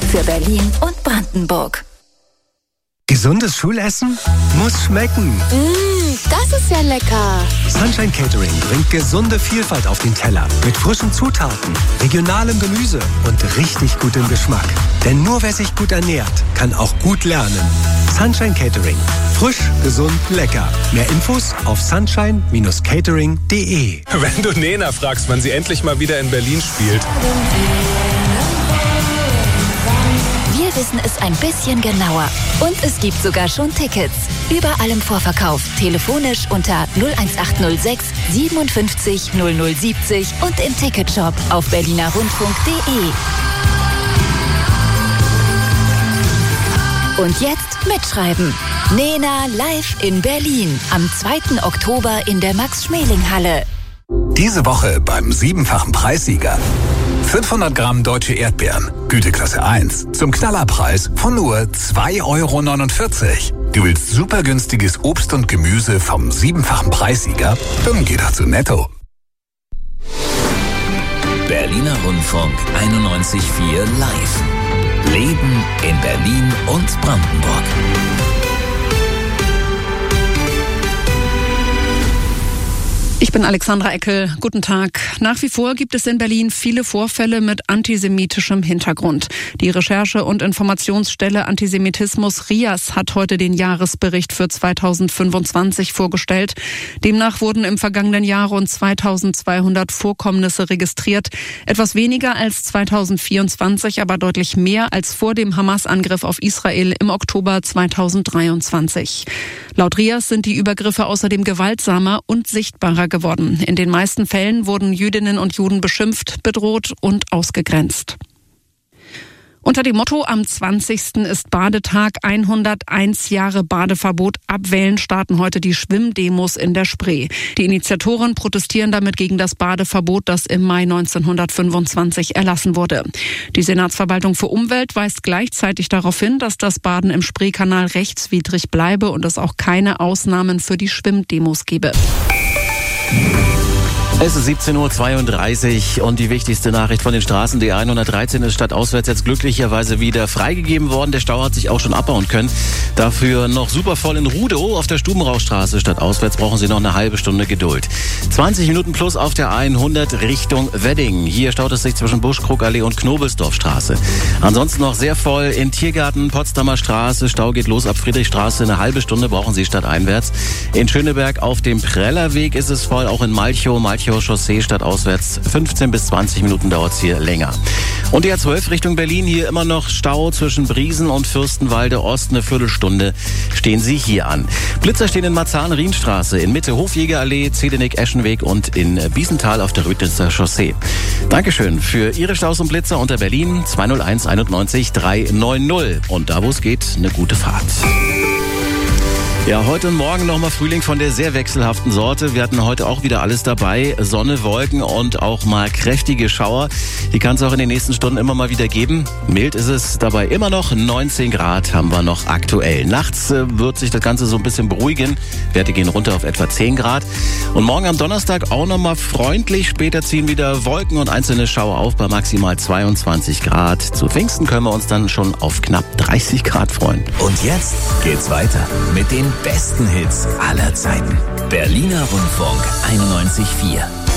für Berlin und Brandenburg. Gesundes Schulessen muss schmecken. Das ist ja lecker. Sunshine Catering bringt gesunde Vielfalt auf den Teller. Mit frischen Zutaten, regionalem Gemüse und richtig gutem Geschmack. Denn nur wer sich gut ernährt, kann auch gut lernen. Sunshine Catering. Frisch, gesund, lecker. Mehr Infos auf sunshine-catering.de. Wenn du Nena fragst, wann sie endlich mal wieder in Berlin spielt. Wir wissen es ein bisschen genauer. Und es gibt sogar schon Tickets. Überall im Vorverkauf. Telefonisch unter 01806 57 0070 und im Ticketshop auf berlinerrundfunk.de. Und jetzt mitschreiben. Nena live in Berlin. Am 2. Oktober in der Max-Schmeling-Halle. Diese Woche beim 7-fachen Preissieger. 500 Gramm deutsche Erdbeeren, Güteklasse 1, zum Knallerpreis von nur 2,49 Euro. Du willst super günstiges Obst und Gemüse vom 7-fachen Preissieger? Dann geh doch zu Netto. Berliner Rundfunk 91.4 Live. Leben in Berlin und Brandenburg. Ich bin Alexandra Eckel. Guten Tag. Nach wie vor gibt es in Berlin viele Vorfälle mit antisemitischem Hintergrund. Die Recherche- und Informationsstelle Antisemitismus RIAS hat heute den Jahresbericht für 2025 vorgestellt. Demnach wurden im vergangenen Jahr rund 2200 Vorkommnisse registriert. Etwas weniger als 2024, aber deutlich mehr als vor dem Hamas-Angriff auf Israel im Oktober 2023. Laut RIAS sind die Übergriffe außerdem gewaltsamer und sichtbarer geworden. In den meisten Fällen wurden Jüdinnen und Juden beschimpft, bedroht und ausgegrenzt. Unter dem Motto am 20. ist Badetag, 101 Jahre Badeverbot abwählen, starten heute die Schwimmdemos in der Spree. Die Initiatoren protestieren damit gegen das Badeverbot, das im Mai 1925 erlassen wurde. Die Senatsverwaltung für Umwelt weist gleichzeitig darauf hin, dass das Baden im Spreekanal rechtswidrig bleibe und es auch keine Ausnahmen für die Schwimmdemos gebe. Es ist 17:32 Uhr und die wichtigste Nachricht von den Straßen. Die 113 ist stadtauswärts jetzt glücklicherweise wieder freigegeben worden. Der Stau hat sich auch schon abbauen können. Dafür noch super voll in Rudow. Auf der Stubenrauchstraße stadtauswärts brauchen Sie noch eine halbe Stunde Geduld. 20 Minuten plus auf der 100 Richtung Wedding. Hier staut es sich zwischen Buschkrugallee und Knobelsdorfstraße. Ansonsten noch sehr voll in Tiergarten, Potsdamer Straße. Stau geht los ab Friedrichstraße. Eine halbe Stunde brauchen Sie stadteinwärts. In Schöneberg auf dem Prellerweg ist es voll. Auch in Malchow Chaussee stadtauswärts 15 bis 20 Minuten dauert es hier länger. Und die A12 Richtung Berlin, hier immer noch Stau zwischen Briesen und Fürstenwalde Ost, eine Viertelstunde stehen Sie hier an. Blitzer stehen in Marzahn-Rienstraße, in Mitte Hofjägerallee, Zedenick-Eschenweg und in Biesenthal auf der Rüdnitzer Chaussee. Dankeschön für Ihre Staus und Blitzer unter Berlin 201 91 390. Und da, wo es geht, eine gute Fahrt. Ja, heute und morgen nochmal Frühling von der sehr wechselhaften Sorte. Wir hatten heute auch wieder alles dabei. Sonne, Wolken und auch mal kräftige Schauer. Die kann es auch in den nächsten Stunden immer mal wieder geben. Mild ist es dabei immer noch. 19 Grad haben wir noch aktuell. Nachts wird sich das Ganze so ein bisschen beruhigen. Werte gehen runter auf etwa 10 Grad. Und morgen am Donnerstag auch nochmal freundlich. Später ziehen wieder Wolken und einzelne Schauer auf bei maximal 22 Grad. Zu Pfingsten können wir uns dann schon auf knapp 30 Grad freuen. Und jetzt geht's weiter mit den besten Hits aller Zeiten. Berliner Rundfunk 91.4.